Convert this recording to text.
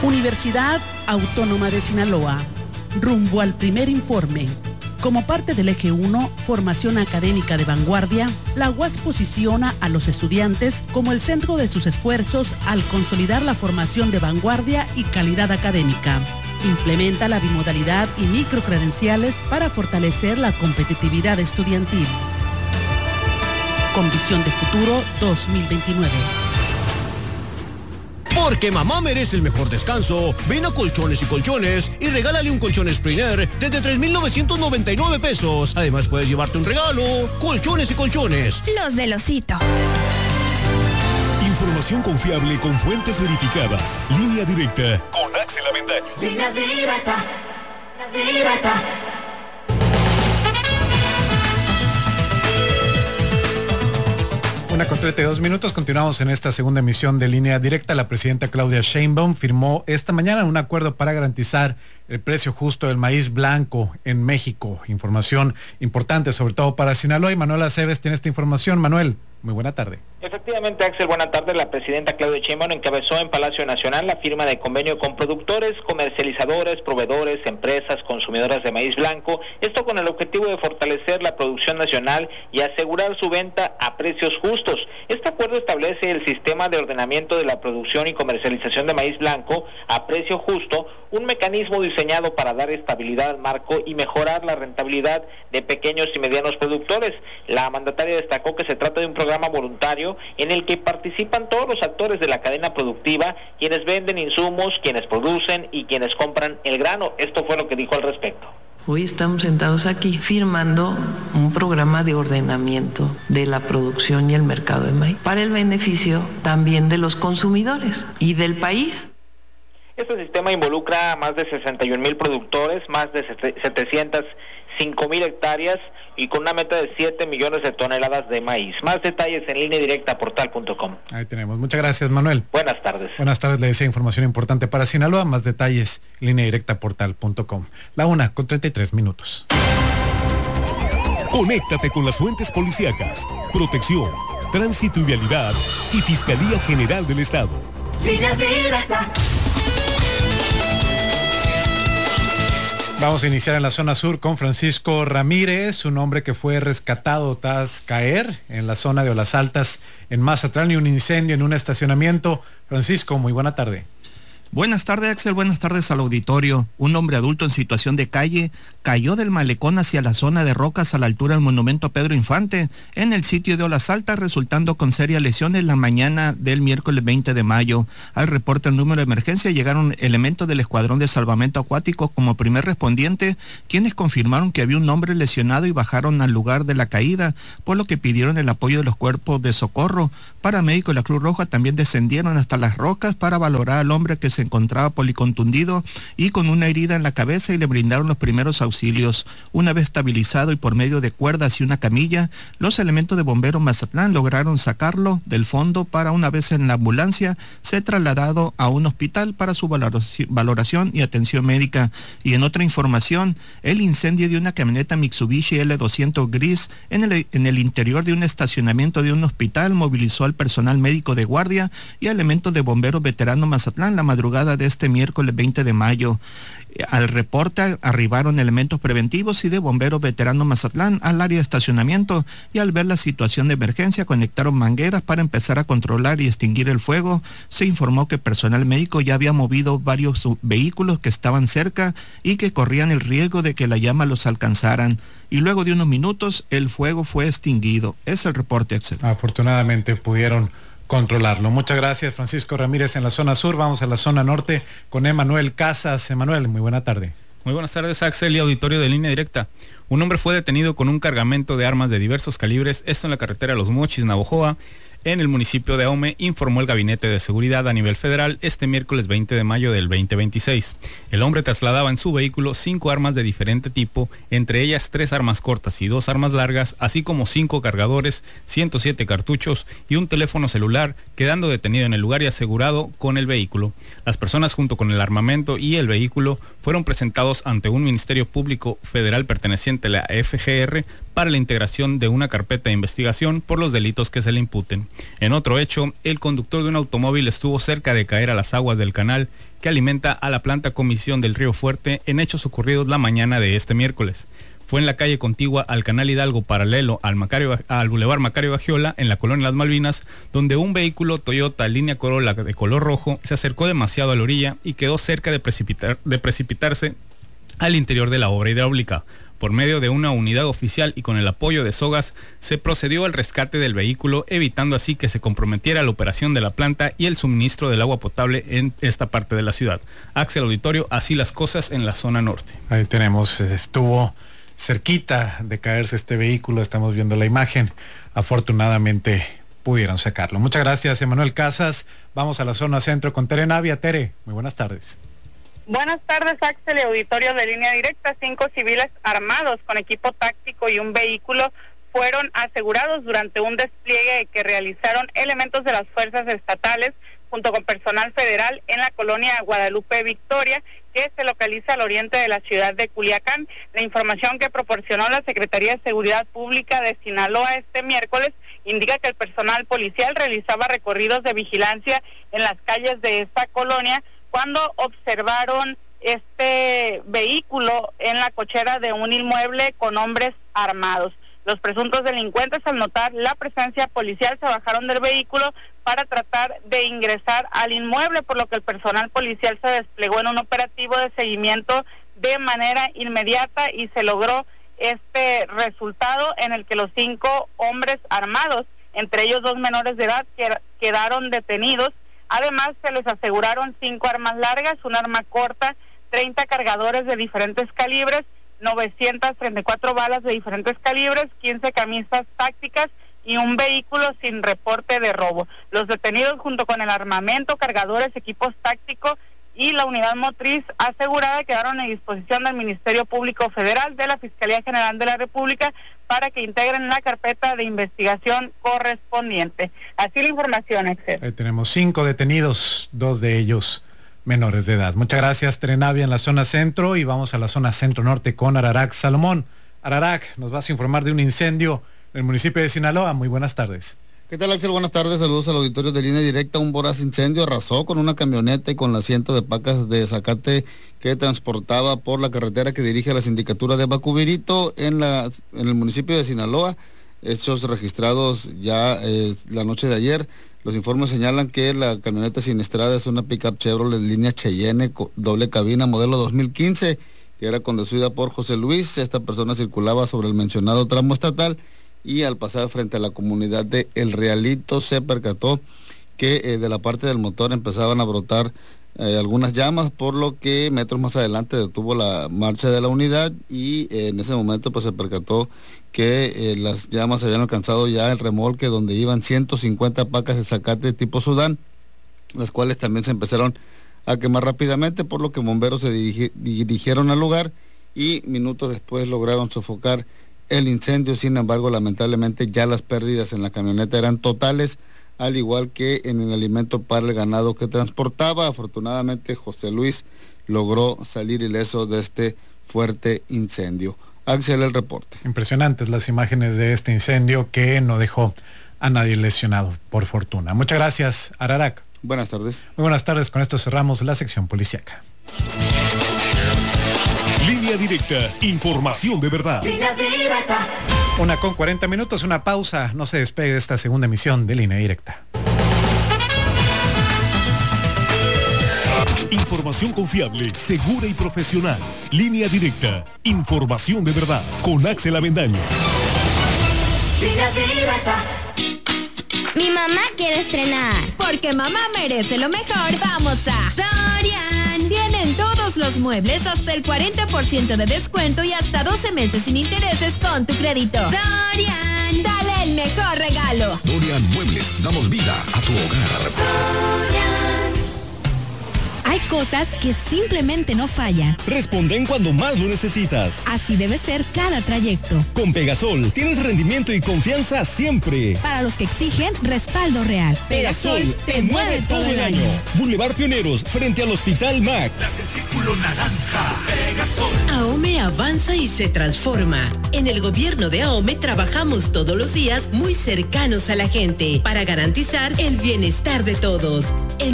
Universidad Autónoma de Sinaloa, rumbo al primer informe. Como parte del eje 1, formación académica de vanguardia, la UAS posiciona a los estudiantes como el centro de sus esfuerzos al consolidar la formación de vanguardia y calidad académica. Implementa la bimodalidad y microcredenciales para fortalecer la competitividad estudiantil. Con visión de futuro 2029. Porque mamá merece el mejor descanso, ven a Colchones y Colchones y regálale un colchón Springer desde 3,999 pesos. Además puedes llevarte un regalo. Colchones y Colchones. Los del Osito. Información confiable con fuentes verificadas. Línea directa con Axel Avendaño. Línea directa. Línea directa. Con 32 minutos, continuamos en esta segunda emisión de Línea Directa. La presidenta Claudia Sheinbaum firmó esta mañana un acuerdo para garantizar el precio justo del maíz blanco en México. Información importante, sobre todo para Sinaloa, y Manuel Aceves tiene esta información. Manuel, muy buena tarde. Efectivamente, Axel, buena tarde. La presidenta Claudia Sheinbaum encabezó en Palacio Nacional la firma de convenio con productores, comercializadores, proveedores, empresas, consumidoras de maíz blanco, esto con el objetivo de fortalecer la producción nacional y asegurar su venta a precios justos. Este acuerdo establece el sistema de ordenamiento de la producción y comercialización de maíz blanco a precio justo, un mecanismo diseñado para dar estabilidad al marco y mejorar la rentabilidad de pequeños y medianos productores. La mandataria destacó que se trata de un programa voluntario en el que participan todos los actores de la cadena productiva, quienes venden insumos, quienes producen y quienes compran el grano. Esto fue lo que dijo al respecto. Hoy estamos sentados aquí firmando un programa de ordenamiento de la producción y el mercado de maíz para el beneficio también de los consumidores y del país. Este sistema involucra a más de 61,000 productores, más de 705,000 hectáreas y con una meta de 7 millones de toneladas de maíz. Más detalles en línea directa portal.com. Ahí tenemos. Muchas gracias, Manuel. Buenas tardes. Buenas tardes, le decía información importante para Sinaloa. Más detalles, línea directa portal.com. La 1:33. Conéctate con las fuentes policíacas, protección, tránsito y vialidad y Fiscalía General del Estado. Línea directa. Vamos a iniciar en la zona sur con Francisco Ramírez, un hombre que fue rescatado tras caer en la zona de Olas Altas, en Mazatlán, y un incendio en un estacionamiento. Francisco, muy buena tarde. Buenas tardes, Axel. Buenas tardes al auditorio. Un hombre adulto en situación de calle cayó del malecón hacia la zona de rocas a la altura del monumento a Pedro Infante, en el sitio de Olas Altas, resultando con serias lesiones la mañana del miércoles 20 de mayo. Al reporte del número de emergencia llegaron elementos del Escuadrón de Salvamento Acuático como primer respondiente, quienes confirmaron que había un hombre lesionado y bajaron al lugar de la caída, por lo que pidieron el apoyo de los cuerpos de socorro. Paramédicos de la Cruz Roja también descendieron hasta las rocas para valorar al hombre que se encontraba policontundido y con una herida en la cabeza, y le brindaron los primeros auxilios. Una vez estabilizado y por medio de cuerdas y una camilla, los elementos de Bomberos Mazatlán lograron sacarlo del fondo para, una vez en la ambulancia, ser trasladado a un hospital para su valoración y atención médica. Y en otra información, el incendio de una camioneta Mitsubishi L200 gris en el interior de un estacionamiento de un hospital movilizó al personal médico de guardia y a elementos de Bomberos Veteranos Mazatlán la madrugada de este miércoles 20 de mayo. Al reporte arribaron elementos preventivos y de Bomberos Veteranos Mazatlán al área de estacionamiento, y al ver la situación de emergencia conectaron mangueras para empezar a controlar y extinguir el fuego. Se informó que personal médico ya había movido varios vehículos que estaban cerca y que corrían el riesgo de que la llama los alcanzaran. Y luego de unos minutos el fuego fue extinguido. Es el reporte, Axel. Afortunadamente pudieron controlarlo. Muchas gracias, Francisco Ramírez, en la zona sur. Vamos a la zona norte con Emanuel Casas. Emanuel, muy buena tarde. Muy buenas tardes, Axel y auditorio de Línea Directa. Un hombre fue detenido con un cargamento de armas de diversos calibres, esto en la carretera Los Mochis, Navojoa, en el municipio de Ahome, informó el Gabinete de Seguridad a nivel federal este miércoles 20 de mayo del 2026. El hombre trasladaba en su vehículo 5 armas de diferente tipo, entre ellas 3 armas cortas y 2 armas largas, así como 5 cargadores, 107 cartuchos y un teléfono celular, quedando detenido en el lugar y asegurado con el vehículo. Las personas, junto con el armamento y el vehículo, fueron presentados ante un Ministerio Público Federal perteneciente a la FGR para la integración de una carpeta de investigación por los delitos que se le imputen. En otro hecho, el conductor de un automóvil estuvo cerca de caer a las aguas del canal que alimenta a la planta Comisión del Río Fuerte en hechos ocurridos la mañana de este miércoles. Fue en la calle contigua al Canal Hidalgo, paralelo al Boulevard Macario Bagiola, en la colonia Las Malvinas, donde un vehículo Toyota línea Corolla de color rojo se acercó demasiado a la orilla y quedó cerca de precipitarse al interior de la obra hidráulica. Por medio de una unidad oficial y con el apoyo de sogas, se procedió al rescate del vehículo, evitando así que se comprometiera la operación de la planta y el suministro del agua potable en esta parte de la ciudad. Axel Auditorio, así las cosas en la zona norte. Ahí tenemos, estuvo cerquita de caerse este vehículo, estamos viendo la imagen, afortunadamente pudieron sacarlo. Muchas gracias, Emanuel Casas. Vamos a la zona centro con Tere Navia. Tere, muy buenas tardes. Buenas tardes, Axel y auditorio de Línea Directa. 5 civiles armados con equipo táctico y un vehículo fueron asegurados durante un despliegue que realizaron elementos de las fuerzas estatales junto con personal federal en la colonia Guadalupe Victoria, que se localiza al oriente de la ciudad de Culiacán. La información que proporcionó la Secretaría de Seguridad Pública de Sinaloa este miércoles indica que el personal policial realizaba recorridos de vigilancia en las calles de esta colonia cuando observaron este vehículo en la cochera de un inmueble con hombres armados. Los presuntos delincuentes, al notar la presencia policial, se bajaron del vehículo para tratar de ingresar al inmueble, por lo que el personal policial se desplegó en un operativo de seguimiento de manera inmediata y se logró este resultado en el que los 5 hombres armados, entre ellos 2 menores de edad, quedaron detenidos. Además, se les aseguraron 5 armas largas, un arma corta, 30 cargadores de diferentes calibres, 934 balas de diferentes calibres, 15 camisas tácticas y un vehículo sin reporte de robo. Los detenidos, junto con el armamento, cargadores, equipos tácticos y la unidad motriz asegurada, quedaron a disposición del Ministerio Público Federal, de la Fiscalía General de la República, para que integren la carpeta de investigación correspondiente. Así la información, Excel. Ahí tenemos 5 detenidos, 2 de ellos menores de edad. Muchas gracias, Trenavia, en la zona centro, y vamos a la zona centro norte con Ararac Salomón. Ararac, nos vas a informar de un incendio en el municipio de Sinaloa. Muy buenas tardes. ¿Qué tal, Axel? Buenas tardes, saludos al auditorio de Línea Directa. Un voraz incendio arrasó con una camioneta y con el asiento de pacas de zacate que transportaba por la carretera que dirige a la sindicatura de Bacubirito en el municipio de Sinaloa. Hechos registrados ya la noche de ayer. Los informes señalan que la camioneta siniestrada es una pickup Chevrolet línea Cheyenne doble cabina modelo 2015, que era conducida por José Luis. Esta persona circulaba sobre el mencionado tramo estatal y al pasar frente a la comunidad de El Realito se percató que de la parte del motor empezaban a brotar algunas llamas, por lo que metros más adelante detuvo la marcha de la unidad y en ese momento pues se percató que las llamas habían alcanzado ya el remolque donde iban 150 pacas de zacate tipo Sudán, las cuales también se empezaron a quemar rápidamente, por lo que bomberos se dirigieron al lugar y minutos después lograron sofocar el incendio. Sin embargo, lamentablemente ya las pérdidas en la camioneta eran totales, al igual que en el alimento para el ganado que transportaba. Afortunadamente, José Luis logró salir ileso de este fuerte incendio. Axel, el reporte. Impresionantes las imágenes de este incendio que no dejó a nadie lesionado, por fortuna. Muchas gracias, Ararac. Buenas tardes. Muy buenas tardes, con esto cerramos la sección policíaca. Línea Directa, información de verdad. 1:40, una pausa, no se despegue de esta segunda emisión de Línea Directa. Información confiable, segura y profesional. Línea Directa, información de verdad, con Axel Avendaño. Línea Directa. Mi mamá quiere estrenar. Porque mamá merece lo mejor, vamos a Sorian. Tienen todos los muebles hasta el 40% de descuento y hasta 12 meses sin intereses con tu crédito. Sorian, dale el mejor regalo. Sorian Muebles, damos vida a tu hogar. Hay cosas que simplemente no fallan. Responden cuando más lo necesitas. Así debe ser cada trayecto. Con Pegasol tienes rendimiento y confianza siempre. Para los que exigen respaldo real. Pegasol te mueve todo el año. Boulevard Pioneros, frente al Hospital MAC. Das el círculo naranja. Pegasol. AOME avanza y se transforma. En el gobierno de AOME trabajamos todos los días muy cercanos a la gente para garantizar el bienestar de todos.